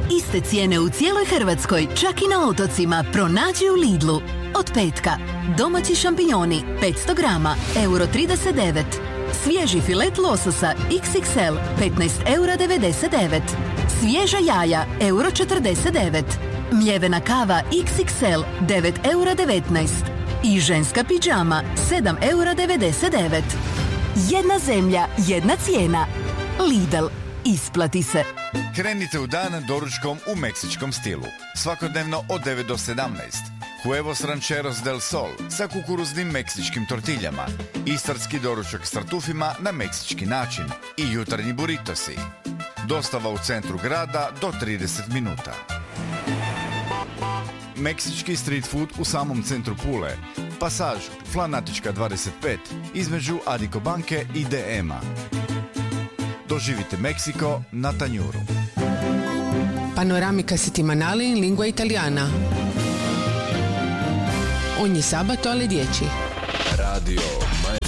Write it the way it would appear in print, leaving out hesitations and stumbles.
Iste cijene u cijeloj Hrvatskoj, čak i na otocima. Pronađi u Lidlu. Od petka. Domaći šampinjoni 500 grama, €1,39. Svježi filet lososa XXL 15,99 €. Svježa jaja €1,49. Mljevena kava XXL 9,19 €. I ženska pidžama 7,99 €. Jedna zemlja, jedna cijena. Lidl. Isplati se. Krenite u dan doručkom u meksičkom stilu. Svakodnevno od 9 do 17. Huevos rancheros del sol sa kukuruznim meksičkim tortiljama. Istarski doručak s tartufima na meksički način. I jutarnji burritosi. Dostava u centru grada do 30 minuta. Meksički street food u samom centru Pule. Pasaž Flanatička 25 između Adiko banke i DM-a. Doživite Meksiko na tanjuru. Panoramica settimanale in lingua italiana. Ogni sabato alle 10. Radio